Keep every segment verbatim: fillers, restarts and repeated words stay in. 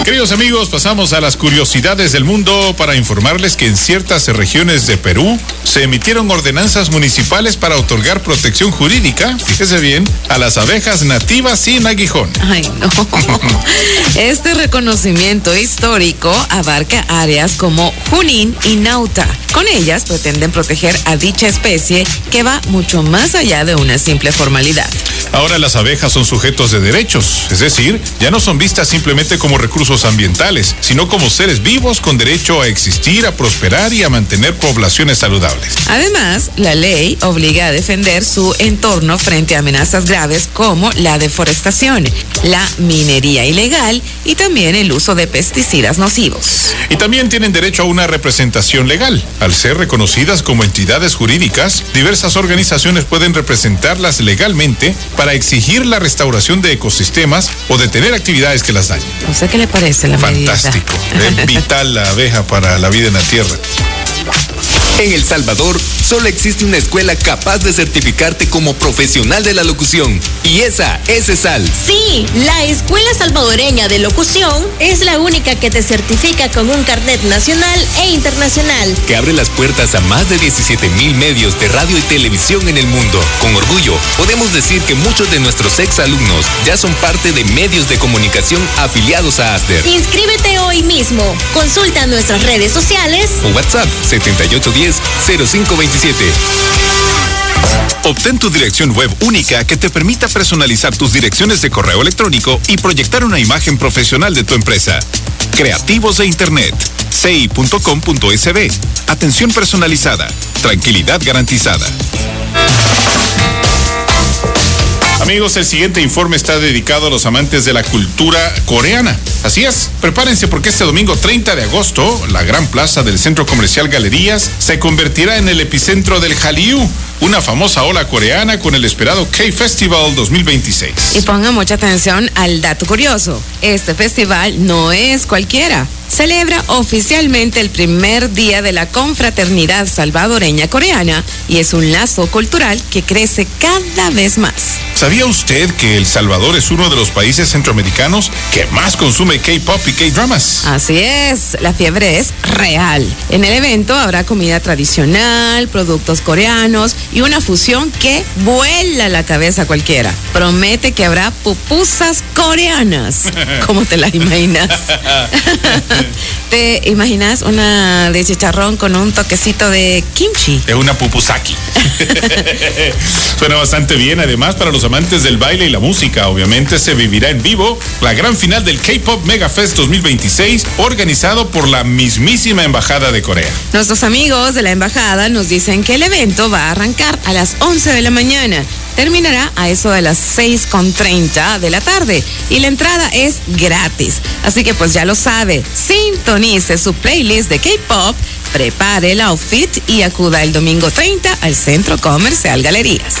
Queridos amigos, pasamos a las curiosidades del mundo para informarles que en ciertas regiones de Perú se emitieron ordenanzas municipales para otorgar protección jurídica, fíjese bien, a las abejas nativas sin aguijón. Ay, no. Este reconocimiento histórico abarca áreas como Junín y Nauta. Con ellas pretenden proteger a dicha especie que va mucho más allá de una simple formalidad. Ahora las abejas son sujetos de derechos, es decir, ya no son vistas simplemente como recursos ambientales, sino como seres vivos con derecho a existir, a prosperar y a mantener poblaciones saludables. Además, la ley obliga a defender su entorno frente a amenazas graves como la deforestación, la minería ilegal y también el uso de pesticidas nocivos. Y también tienen derecho a una representación legal. Al ser reconocidas como entidades jurídicas, diversas organizaciones pueden representarlas legalmente para exigir la restauración de ecosistemas o detener actividades que las dañen. No sé qué le parece la medida. Fantástico. Es vital la abeja para la vida en la tierra. En El Salvador, solo existe una escuela capaz de certificarte como profesional de la locución. Y esa es ESAL. Sí, la Escuela Salvadoreña de Locución es la única que te certifica con un carnet nacional e internacional. Que abre las puertas a más de diecisiete mil medios de radio y televisión en el mundo. Con orgullo, podemos decir que muchos de nuestros exalumnos ya son parte de medios de comunicación afiliados a ASDER. Inscríbete hoy mismo. Consulta nuestras redes sociales o WhatsApp setenta y ocho diez cero cinco veintisiete. Obtén tu dirección web única que te permita personalizar tus direcciones de correo electrónico y proyectar una imagen profesional de tu empresa. Creativos de Internet, c i punto com punto s b. Atención personalizada, tranquilidad garantizada. Amigos, el siguiente informe está dedicado a los amantes de la cultura coreana. Así es, prepárense porque este domingo treinta de agosto, la gran plaza del Centro Comercial Galerías se convertirá en el epicentro del Hallyu, una famosa ola coreana con el esperado K-Festival dos mil veintiséis. Y pongan mucha atención al dato curioso. Este festival no es cualquiera. Celebra oficialmente el primer día de la confraternidad salvadoreña coreana y es un lazo cultural que crece cada vez más. ¿Sabía usted que El Salvador es uno de los países centroamericanos que más consume K-pop y K-dramas? Así es, la fiebre es real. En el evento habrá comida tradicional, productos coreanos y una fusión que vuela la cabeza a cualquiera. Promete que habrá pupusas coreanas. ¿Cómo te las imaginas? ¿Te imaginas una de chicharrón con un toquecito de kimchi? Es una pupusaki. Suena bastante bien. Además, para los amantes del baile y la música, obviamente se vivirá en vivo la gran final del K-Pop Mega Fest dos mil veintiséis, organizado por la mismísima Embajada de Corea. Nuestros amigos de la Embajada nos dicen que el evento va a arrancar a las once de la mañana. Terminará a eso de las seis con treinta de la tarde y la entrada es gratis. Así que pues ya lo sabe, sintonice su playlist de K-Pop, prepare el outfit y acuda el domingo treinta al Centro Comercial Galerías.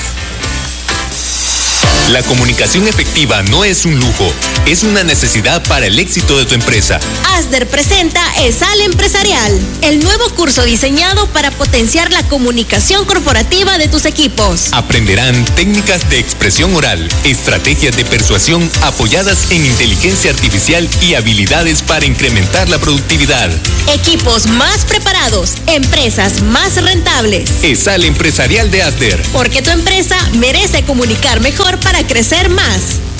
La comunicación efectiva no es un lujo, es una necesidad para el éxito de tu empresa. ASDER presenta ESAL Empresarial, el nuevo curso diseñado para potenciar la comunicación corporativa de tus equipos. Aprenderán técnicas de expresión oral, estrategias de persuasión apoyadas en inteligencia artificial y habilidades para incrementar la productividad. Equipos más preparados, empresas más rentables. ESAL Empresarial de ASDER. Porque tu empresa merece comunicar mejor para crecer más.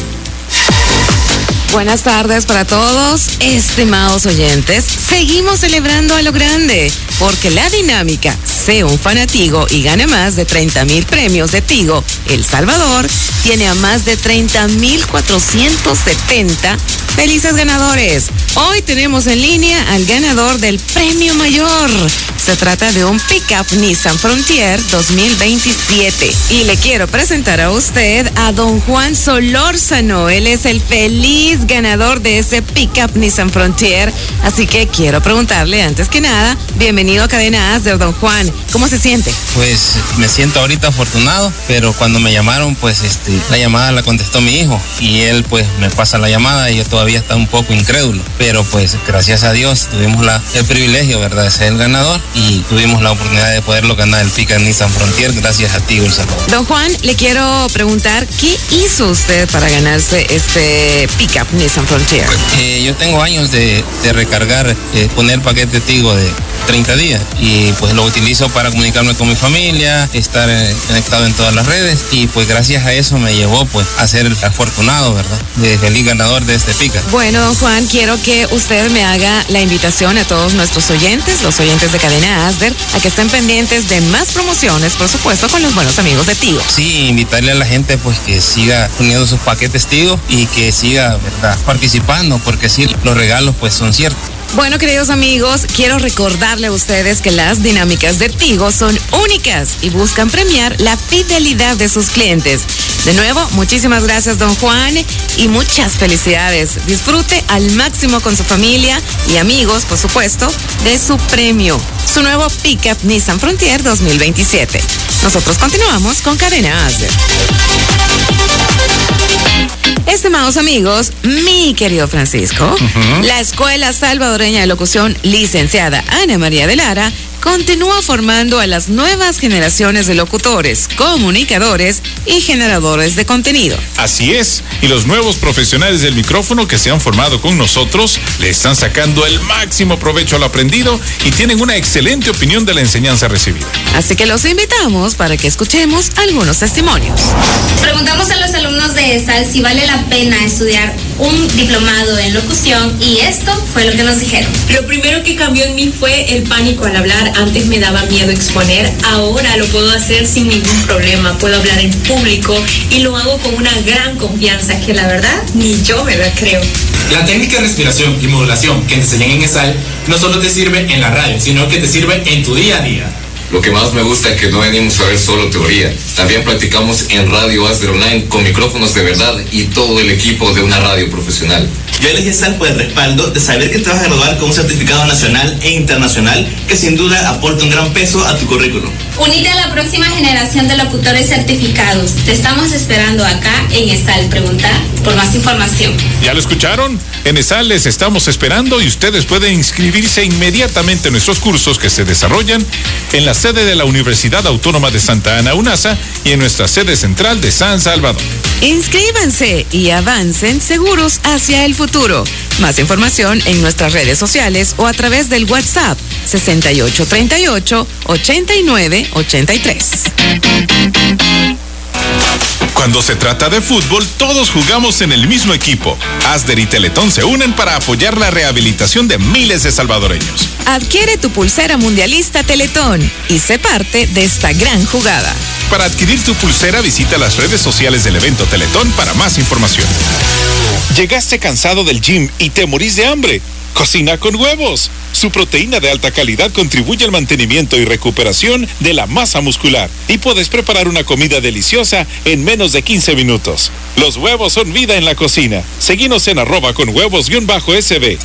Buenas tardes para todos, estimados oyentes. Seguimos celebrando a lo grande, porque la dinámica Sé un Fanatigo y gana más de treinta mil premios de Tigo El Salvador tiene a más de treinta mil cuatrocientos setenta felices ganadores. Hoy tenemos en línea al ganador del premio mayor. Se trata de un pickup Nissan Frontier dos mil veintisiete. Y le quiero presentar a usted a don Juan Solórzano. Él es el feliz ganador de ese pickup Nissan Frontier. Así que quiero preguntarle, antes que nada, bienvenido a Cadena ASDER, don Juan. ¿Cómo se siente? Pues me siento ahorita afortunado, pero cuando me llamaron, pues este, la llamada la contestó mi hijo y él pues me pasa la llamada y yo todavía todavía está un poco incrédulo, pero pues gracias a Dios tuvimos la, el privilegio, ¿verdad?, de ser el ganador y tuvimos la oportunidad de poderlo ganar el Pickup Nissan Frontier gracias a ti, Salvador. Don Juan, le quiero preguntar, ¿qué hizo usted para ganarse este Pickup Nissan Frontier? Eh, yo tengo años de, de recargar, eh, poner paquete Tigo de treinta días y pues lo utilizo para comunicarme con mi familia, estar eh, conectado en todas las redes y pues gracias a eso me llevó pues a ser el afortunado, ¿verdad?, de feliz ganador de este Pickup. Bueno, don Juan, quiero que usted me haga la invitación a todos nuestros oyentes, los oyentes de Cadena Asder, a que estén pendientes de más promociones, por supuesto, con los buenos amigos de Tigo. Sí, invitarle a la gente pues que siga poniendo sus paquetes Tigo y que siga, ¿verdad?, participando, porque sí, los regalos pues son ciertos. Bueno, queridos amigos, quiero recordarle a ustedes que las dinámicas de Tigo son únicas y buscan premiar la fidelidad de sus clientes. De nuevo, muchísimas gracias, don Juan, y muchas felicidades. Disfrute al máximo con su familia y amigos, por supuesto, de su premio, su nuevo Pickup Nissan Frontier dos mil veintisiete. Nosotros continuamos con Cadena Asder. Estimados amigos, mi querido Francisco, uh-huh. la Escuela Salvadoreña de Locución, licenciada Ana María de Lara, continúa formando a las nuevas generaciones de locutores, comunicadores y generadores de contenido. Así es, y los nuevos profesionales del micrófono que se han formado con nosotros le están sacando el máximo provecho a lo aprendido y tienen una excelente opinión de la enseñanza recibida. Así que los invitamos para que escuchemos algunos testimonios. Preguntamos a los alumnos de ESAL si vale la pena estudiar un diplomado en locución y esto fue lo que nos dijeron. Lo primero que cambió en mí fue el pánico al hablar. Antes me daba miedo exponer, ahora lo puedo hacer sin ningún problema, puedo hablar en público y lo hago con una gran confianza que la verdad ni yo me la creo. La técnica de respiración y modulación que te enseñan en ESAL no solo te sirve en la radio, sino que te sirve en tu día a día. Lo que más me gusta es que no venimos a ver solo teoría, también practicamos en Radio Asder Online con micrófonos de verdad y todo el equipo de una radio profesional. Yo elegí ESAL por el respaldo de saber que te vas a graduar con un certificado nacional e internacional que sin duda aporta un gran peso a tu currículum. Unite a la próxima generación de locutores certificados. Te estamos esperando acá en ESAL. Pregunta por más información. ¿Ya lo escucharon? En ESAL les estamos esperando y ustedes pueden inscribirse inmediatamente en nuestros cursos que se desarrollan en la sede de la Universidad Autónoma de Santa Ana, UNASA, y en nuestra sede central de San Salvador. Inscríbanse y avancen seguros hacia el futuro. Más información en nuestras redes sociales o a través del WhatsApp sesenta y ocho treinta y ocho, ochenta y nueve ochenta y tres. Cuando se trata de fútbol, todos jugamos en el mismo equipo. Asder y Teletón se unen para apoyar la rehabilitación de miles de salvadoreños. Adquiere tu pulsera mundialista Teletón y sé parte de esta gran jugada. Para adquirir tu pulsera, visita las redes sociales del evento Teletón para más información. ¿Llegaste cansado del gym y te morís de hambre? Cocina con Huevos. Su proteína de alta calidad contribuye al mantenimiento y recuperación de la masa muscular y puedes preparar una comida deliciosa en menos de quince minutos. Los huevos son vida en la cocina. Seguinos en arroba con huevos guión bajo S B.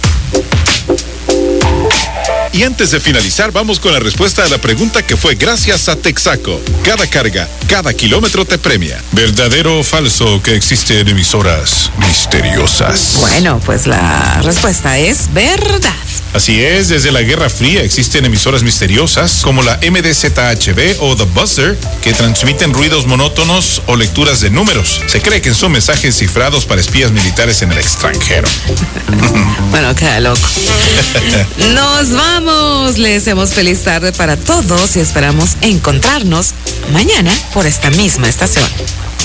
Y antes de finalizar, vamos con la respuesta a la pregunta que fue gracias a Texaco. Cada carga, cada kilómetro te premia. ¿Verdadero o falso que existen emisoras misteriosas? Bueno, pues la respuesta es verdad. Así es, desde la Guerra Fría existen emisoras misteriosas como la M D Z H B o The Buzzer que transmiten ruidos monótonos o lecturas de números. Se cree que son mensajes cifrados para espías militares en el extranjero. Bueno, queda loco. Nos vamos. Les deseamos feliz tarde para todos y esperamos encontrarnos mañana por esta misma estación.